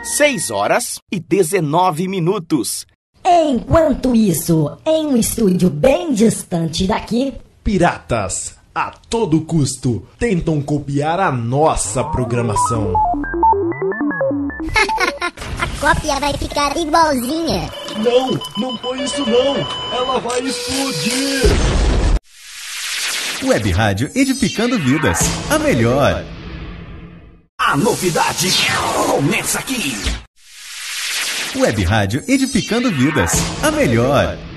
6h19. Enquanto isso, em um estúdio bem distante daqui, piratas, a todo custo, tentam copiar a nossa programação. A cópia vai ficar igualzinha. Não põe isso não. Ela vai explodir. Web Rádio Edificando Vidas. A melhor. A novidade começa aqui. Web Rádio Edificando Vidas. A melhor.